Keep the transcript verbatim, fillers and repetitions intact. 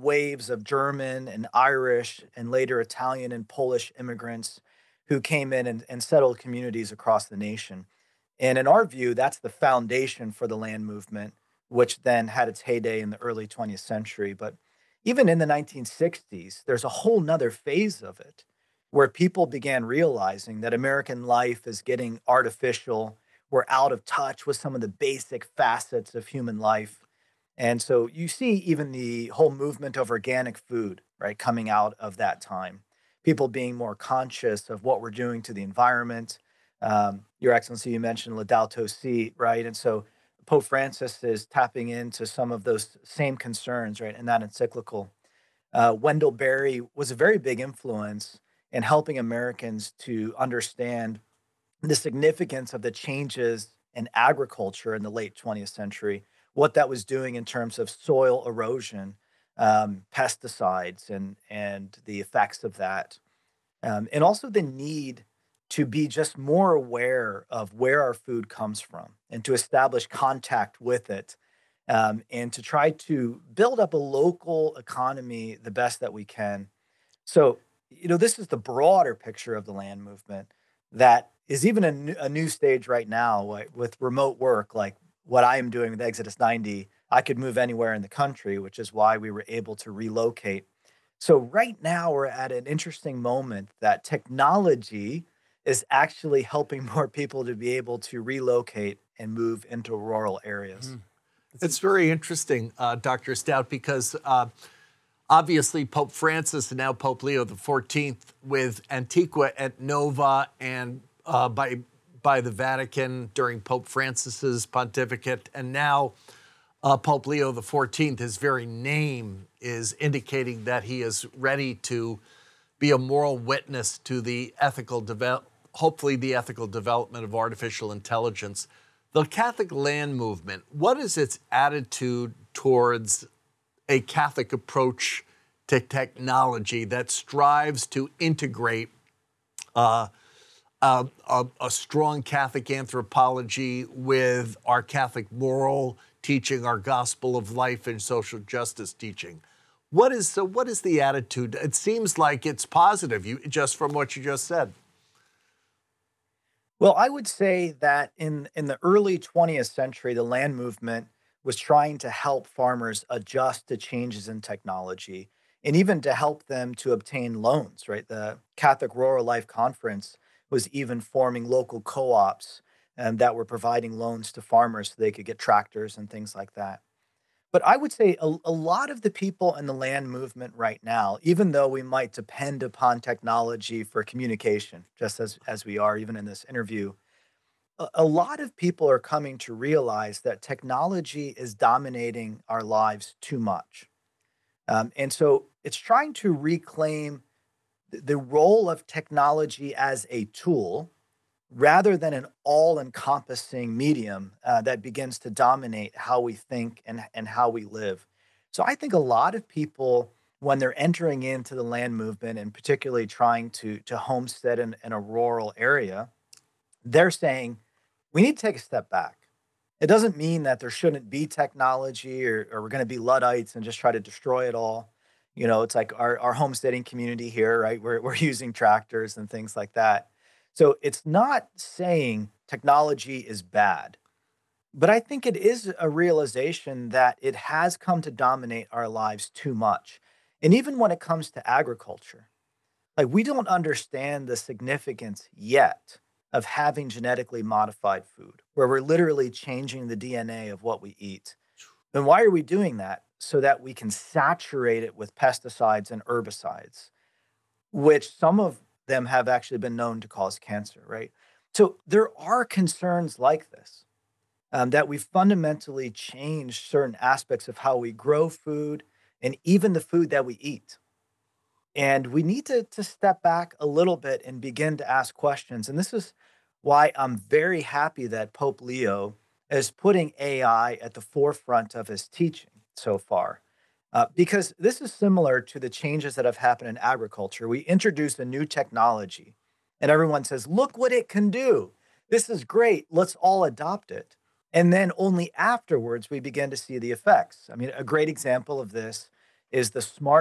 waves of German and Irish and later Italian and Polish immigrants who came in and, and settled communities across the nation. And in our view, that's the foundation for the land movement, which then had its heyday in the early twentieth century. But even in the nineteen sixties, there's a whole nother phase of it where people began realizing that American life is getting artificial. We're out of touch with some of the basic facets of human life. And so you see even the whole movement of organic food, right, coming out of that time. People being more conscious of what we're doing to the environment. Um, Your Excellency, you mentioned Laudato Si, right? And so Pope Francis is tapping into some of those same concerns, right, in that encyclical. Uh, Wendell Berry was a very big influence in helping Americans to understand the significance of the changes in agriculture in the late twentieth century, what that was doing in terms of soil erosion, um, pesticides, and and the effects of that, um, and also the need to be just more aware of where our food comes from and to establish contact with it, um, and to try to build up a local economy the best that we can. So, you know, this is the broader picture of the land movement that is even a new, a new stage right now, like with remote work, like what I am doing with Exodus ninety. I could move anywhere in the country, which is why we were able to relocate. So, right now, we're at an interesting moment that technology is actually helping more people to be able to relocate and move into rural areas. It's very interesting, uh, Doctor Stout, because uh, obviously Pope Francis and now Pope Leo the fourteenth with Antiqua et Nova and uh, by by the Vatican during Pope Francis's pontificate, and now uh, Pope Leo the fourteenth, his very name is indicating that he is ready to be a moral witness to the ethical develop, hopefully the ethical development of artificial intelligence. The Catholic land movement, what is its attitude towards a Catholic approach to technology that strives to integrate uh, a, a, a strong Catholic anthropology with our Catholic moral teaching, our gospel of life and social justice teaching? What is so? What is the attitude? It seems like it's positive, you just from what you just said. Well, I would say that in in the early twentieth century, the land movement was trying to help farmers adjust to changes in technology and even to help them to obtain loans, right? The Catholic Rural Life Conference was even forming local co-ops um, that were providing loans to farmers so they could get tractors and things like that. But I would say a, a lot of the people in the land movement right now, even though we might depend upon technology for communication, just as, as we are even in this interview, a, a lot of people are coming to realize that technology is dominating our lives too much. Um, and so it's trying to reclaim th- the role of technology as a tool rather than an all-encompassing medium uh, that begins to dominate how we think and, and how we live. So I think a lot of people, when they're entering into the land movement and particularly trying to to homestead in, in a rural area, they're saying we need to take a step back. It doesn't mean that there shouldn't be technology or, or we're going to be Luddites and just try to destroy it all. You know, it's like our, our homesteading community here, right? We're, we're using tractors and things like that. So it's not saying technology is bad, but I think it is a realization that it has come to dominate our lives too much. And even when it comes to agriculture, like we don't understand the significance yet of having genetically modified food, where we're literally changing the D N A of what we eat. And why are we doing that? So that we can saturate it with pesticides and herbicides, which some of them have actually been known to cause cancer, right? So there are concerns like this, um, that we fundamentally changed certain aspects of how we grow food and even the food that we eat. And we need to, to step back a little bit and begin to ask questions. And this is why I'm very happy that Pope Leo is putting A I at the forefront of his teaching so far. Uh, because this is similar to the changes that have happened in agriculture. We introduce a new technology, and everyone says, look what it can do. This is great. Let's all adopt it. And then only afterwards we begin to see the effects. I mean, a great example of this is the smart